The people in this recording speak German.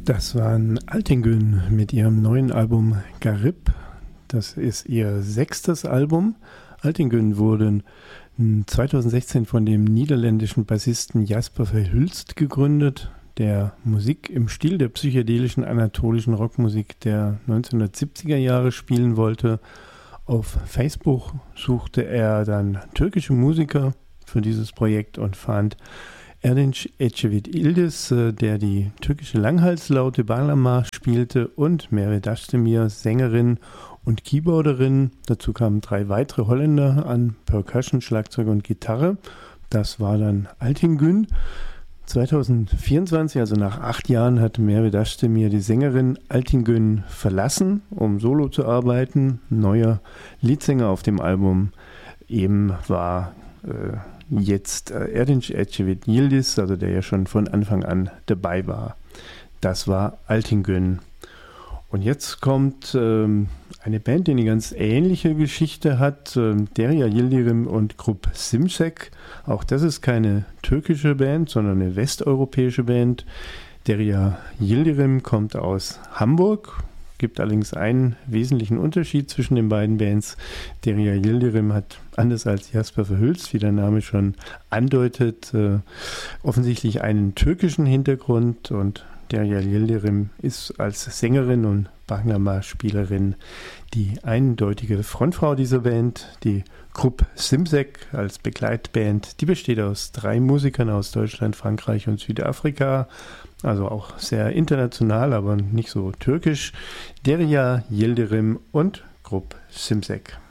Das waren Altingün mit ihrem neuen Album Garib. Das ist ihr 6. Album. Altingün wurden 2016 von dem niederländischen Bassisten Jasper Verhulst gegründet, der Musik im Stil der psychedelischen anatolischen Rockmusik der 1970er Jahre spielen wollte. Auf Facebook suchte er dann türkische Musiker für dieses Projekt und fand Erdinç Ecevit Yıldız, der die türkische Langhalslaute Bağlama spielte, und Mehmet Özdemir, Sängerin und Keyboarderin. Dazu kamen 3 weitere Holländer an Percussion, Schlagzeug und Gitarre. Das war dann Altingün. 2024, also nach 8 Jahren, hat Mehmet Özdemir die Sängerin Altingün verlassen, um solo zu arbeiten. Neuer Leadsänger auf dem Album eben war jetzt Erdinç Ecevit Yıldız, also der ja schon von Anfang an dabei war. Das war Altingün. Und jetzt kommt eine Band, die eine ganz ähnliche Geschichte hat, Derya Yildirim und Grup Şimşek. Auch das ist keine türkische Band, sondern eine westeuropäische Band. Derya Yildirim kommt aus Hamburg. Gibt allerdings einen wesentlichen Unterschied zwischen den beiden Bands. Derya Yildirim hat, anders als Jasper Verhulst, wie der Name schon andeutet, offensichtlich einen türkischen Hintergrund, und Derya Yildirim ist als Sängerin und Bağlama-Spielerin die eindeutige Frontfrau dieser Band. Die Grup Şimşek als Begleitband, die besteht aus 3 Musikern aus Deutschland, Frankreich und Südafrika. Also auch sehr international, aber nicht so türkisch. Derya Yildirim und Grup Şimşek.